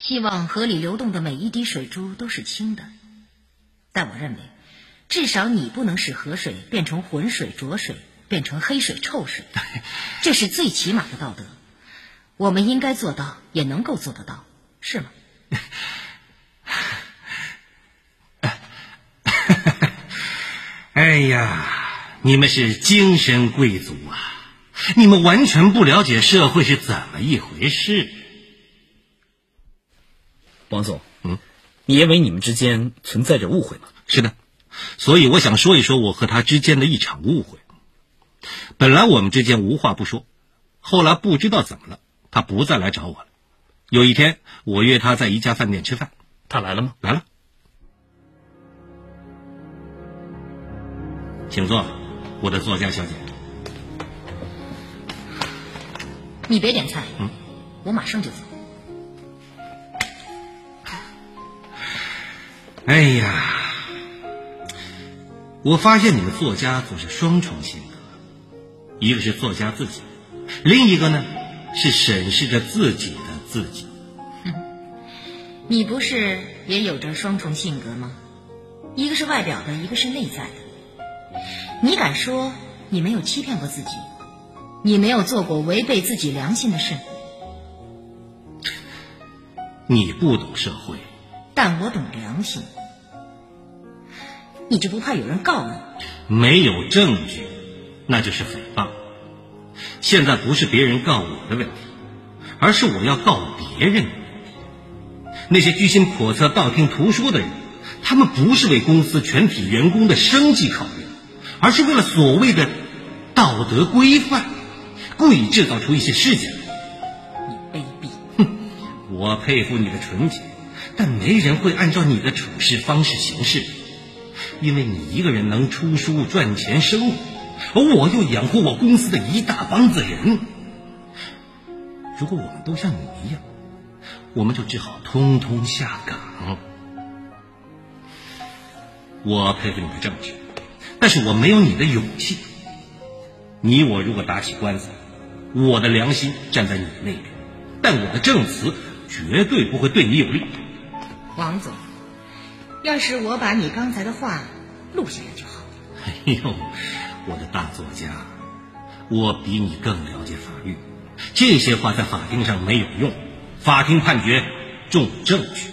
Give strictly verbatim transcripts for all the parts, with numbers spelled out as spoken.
希望河里流动的每一滴水珠都是清的。但我认为，至少你不能使河水变成浑水浊水，变成黑水臭水，这是最起码的道德。我们应该做到，也能够做得到，是吗？ 哎呀，你们是精神贵族啊，你们完全不了解社会是怎么一回事。 王总，嗯，你认为你们之间存在着误会吗？ 是的，所以我想说一说我和他之间的一场误会。本来我们之间无话不说，后来不知道怎么了，他不再来找我了。有一天，我约他在一家饭店吃饭， 他来了吗？ 来了。请坐，我的作家小姐。 你别点菜， 嗯， 我马上就走。 哎呀，我发现你们作家总是双重性格，一个是作家自己，另一个呢是审视着自己的自己。 你不是也有着双重性格吗？一个是外表的，一个是内在的。你敢说你没有欺骗过自己？你没有做过违背自己良心的事？ 你不懂社会， 但我懂良心。你就不怕有人告你？ 没有证据，那就是诽谤。现在不是别人告我的问题，而是我要告别人的问题。那些居心叵测、道听途说的人，他们不是为公司全体员工的生计考虑，而是为了所谓的道德规范，故意制造出一些事件来。 你卑鄙！ 哼，我佩服你的纯洁，但没人会按照你的处事方式行事，因为你一个人能出书赚钱生活，而我又养活我公司的一大帮子人。如果我们都像你一样，我们就只好通通下岗。我佩服你的正直，但是我没有你的勇气。你我如果打起官司，我的良心站在你那边，但我的证词绝对不会对你有利。 王总，要是我把你刚才的话录下来就好了。 哎呦，我的大作家，我比你更了解法律，这些话在法庭上没有用，法庭判决重证据。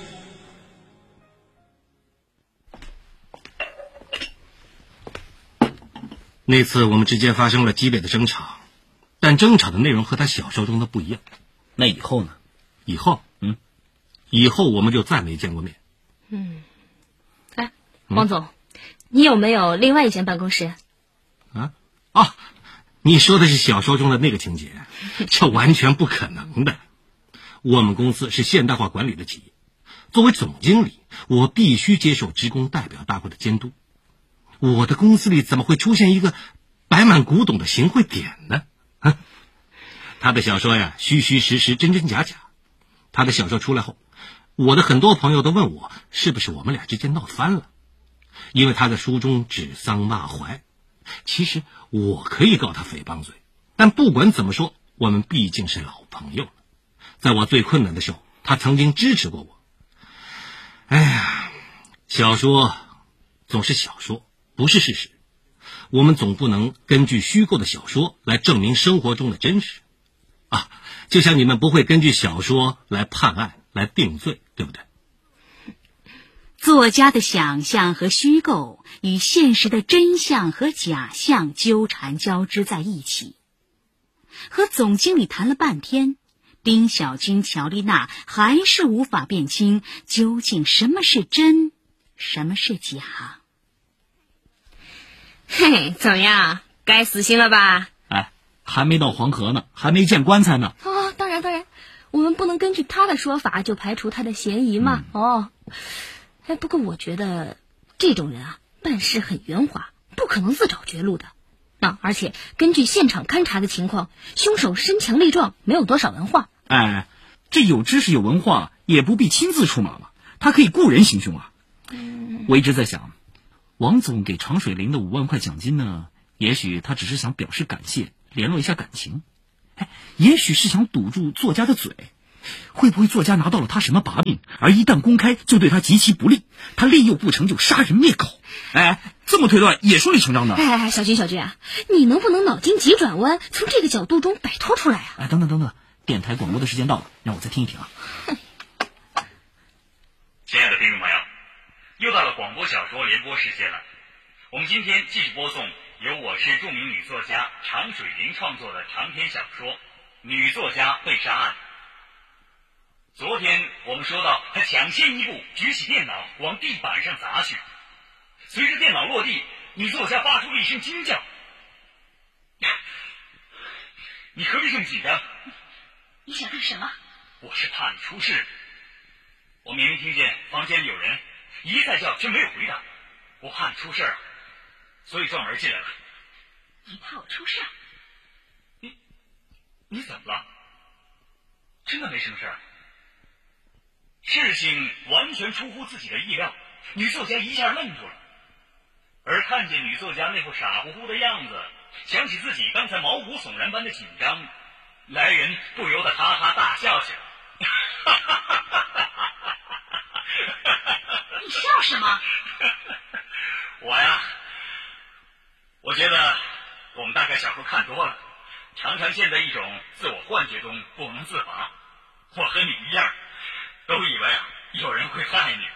那次我们之间发生了激烈的争吵，但争吵的内容和他小说中的不一样。 那以后呢？ 以后，嗯，以后我们就再没见过面。 嗯，哎，王总，嗯、你有没有另外一间办公室？ 啊啊！你说的是小说中的那个情节，这完全不可能的。我们公司是现代化管理的企业，作为总经理，我必须接受职工代表大会的监督。我的公司里怎么会出现一个摆满古董的行贿点呢？啊，他的小说呀，虚虚实实，真真假假。他的小说出来后，我的很多朋友都问我，是不是我们俩之间闹翻了？因为他在书中指桑骂槐。其实我可以告他诽谤罪，但不管怎么说，我们毕竟是老朋友了。在我最困难的时候，他曾经支持过我。哎呀，小说总是小说，不是事实。我们总不能根据虚构的小说来证明生活中的真实啊！就像你们不会根据小说来判案、来定罪，对不对？ 作家的想象和虚构与现实的真相和假象纠缠交织在一起。和总经理谈了半天，丁小军、乔丽娜还是无法辨清究竟什么是真，什么是假。 嘿，怎么样？该死心了吧？ 哎，还没到黄河呢，还没见棺材呢。 哦，当然当然，我们不能根据他的说法就排除他的嫌疑嘛。嗯、哦，哎，不过我觉得这种人啊，办事很圆滑，不可能自找绝路的。啊，而且根据现场勘查的情况，凶手身强力壮，没有多少文化。 哎，这有知识有文化也不必亲自出马嘛，他可以雇人行凶啊。嗯、我一直在想，王总给常水林的五万块奖金呢，也许他只是想表示感谢，联络一下感情。哎，也许是想堵住作家的嘴。 会不会作家拿到了他什么把柄，而一旦公开就对他极其不利，他利诱不成就杀人灭口？哎，这么推断也顺理成章的。 哎哎，小军小军啊，你能不能脑筋急转弯，从这个角度中摆脱出来啊？ 哎，等等等等，电台广播的时间到了，让我再听一听啊。 亲爱的听众朋友，又到了广播小说联播时间了。我们今天继续播送由我市著名女作家常水玲创作的长篇小说《女作家被杀案》。昨天我们说到，她抢先一步举起电脑往地板上砸去，随着电脑落地，女作家发出了一声惊叫。你何必这么紧张？ 你想干什么？ 我是怕你出事。我明明听见房间里有人一再叫，却没有回答。我怕你出事啊，所以撞门进来了。 你怕我出事？ 你你怎么了？真的没什么事儿？事情完全出乎自己的意料，女作家一下愣住了，而看见女作家那副傻乎乎的样子，想起自己刚才毛骨悚然般的紧张，来人不由得哈哈大笑起来。 你笑什么？ 我呀，我觉得我们大概小说看多了，常常陷在一种自我幻觉中不能自拔。我和你一样，都以为啊有人会害你。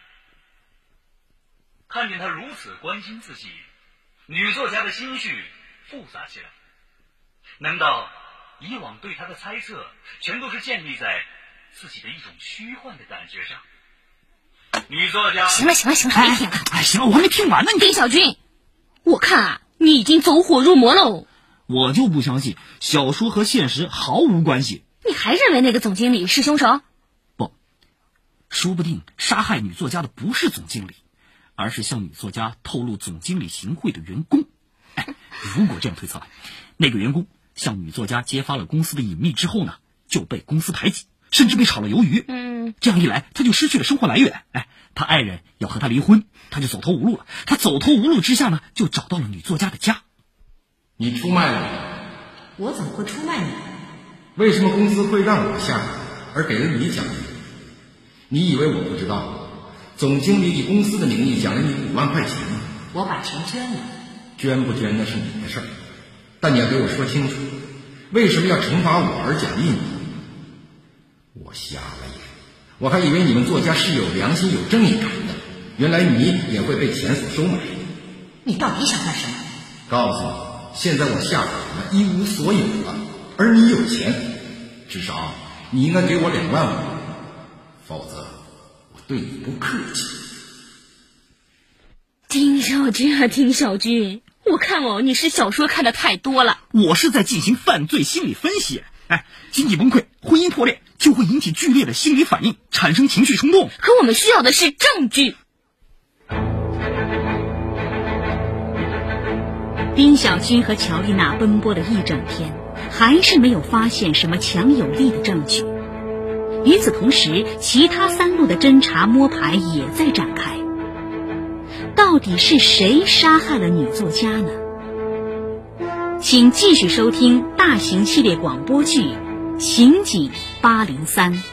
看见他如此关心自己，女作家的心绪复杂起来。难道以往对他的猜测全都是建立在自己的一种虚幻的感觉上？女作家， 行了行了行了，别听了。 哎，行了，我还没听完呢。你丁小军，我看啊，你已经走火入魔喽。 我就不相信小说和现实毫无关系。 你还认为那个总经理是凶手？ 不，说不定杀害女作家的不是总经理，而是向女作家透露总经理行贿的员工。哎，如果这样推测，那个员工向女作家揭发了公司的隐秘之后呢，就被公司排挤，甚至被炒了鱿鱼。 嗯， 这样一来，他就失去了生活来源。哎，他爱人要和他离婚，他就走投无路了。他走投无路之下呢，就找到了女作家的家。 你出卖了我，我怎么会出卖你？ 为什么公司会让我下而给了你奖励？你以为我不知道？总经理以公司的名义奖励你五万块钱， 我把钱捐了。 捐不捐那是你的事儿，但你要给我说清楚，为什么要惩罚我而奖励你？我瞎了眼，我还以为你们作家是有良心有正义感的，原来你也会被钱所收买。 你到底想干什么？ 告诉你，现在我下海了，一无所有了，而你有钱，至少你应该给我两万五，否则我对你不客气。 丁小军啊，丁小军，我看哦，你是小说看的太多了。 我是在进行犯罪心理分析。哎，经济崩溃，婚姻破裂，就会引起剧烈的心理反应，产生情绪冲动。 可我们需要的是证据。 丁小军和乔丽娜奔波了一整天，还是没有发现什么强有力的证据。与此同时，其他三路的侦查摸排也在展开。到底是谁杀害了女作家呢？请继续收听大型系列广播剧《刑警八零三》。